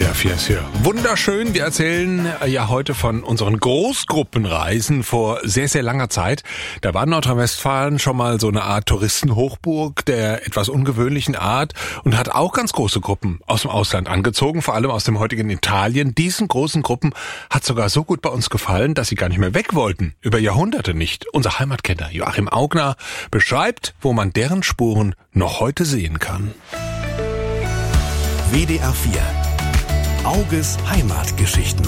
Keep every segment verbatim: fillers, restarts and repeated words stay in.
W D R vier ist hier wunderschön. Wir erzählen ja heute von unseren Großgruppenreisen vor sehr, sehr langer Zeit. Da war Nordrhein-Westfalen schon mal so eine Art Touristenhochburg der etwas ungewöhnlichen Art und hat auch ganz große Gruppen aus dem Ausland angezogen, vor allem aus dem heutigen Italien. Diesen großen Gruppen hat sogar so gut bei uns gefallen, dass sie gar nicht mehr weg wollten. Über Jahrhunderte nicht. Unser Heimatkenner Joachim Augner beschreibt, wo man deren Spuren noch heute sehen kann. W D R vier. Auges Heimatgeschichten.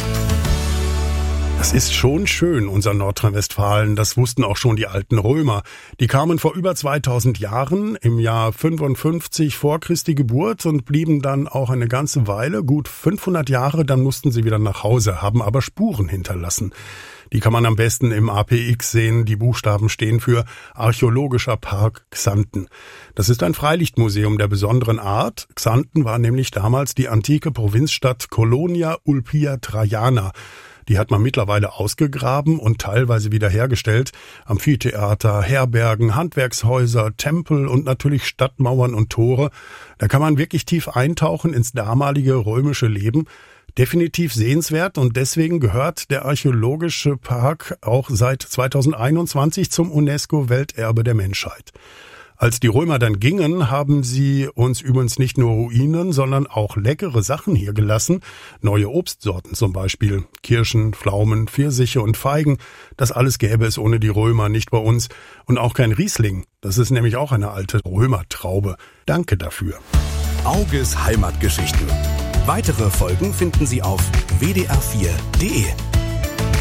Das ist schon schön, unser Nordrhein-Westfalen. Das wussten auch schon die alten Römer. Die kamen vor über zweitausend Jahren, im Jahr fünfundfünfzig vor Christi Geburt, und blieben dann auch eine ganze Weile, gut fünfhundert Jahre. Dann mussten sie wieder nach Hause, haben aber Spuren hinterlassen. Die kann man am besten im A P X sehen. Die Buchstaben stehen für Archäologischer Park Xanten. Das ist ein Freilichtmuseum der besonderen Art. Xanten war nämlich damals die antike Provinzstadt Colonia Ulpia Traiana. Die hat man mittlerweile ausgegraben und teilweise wiederhergestellt. Amphitheater, Herbergen, Handwerkshäuser, Tempel und natürlich Stadtmauern und Tore. Da kann man wirklich tief eintauchen ins damalige römische Leben. Definitiv sehenswert, und deswegen gehört der Archäologische Park auch seit zweitausendeinundzwanzig zum UNESCO-Welterbe der Menschheit. Als die Römer dann gingen, haben sie uns übrigens nicht nur Ruinen, sondern auch leckere Sachen hier gelassen. Neue Obstsorten zum Beispiel. Kirschen, Pflaumen, Pfirsiche und Feigen. Das alles gäbe es ohne die Römer nicht bei uns. Und auch kein Riesling. Das ist nämlich auch eine alte Römertraube. Danke dafür. Auges Heimatgeschichten. Weitere Folgen finden Sie auf w d r vier punkt d e.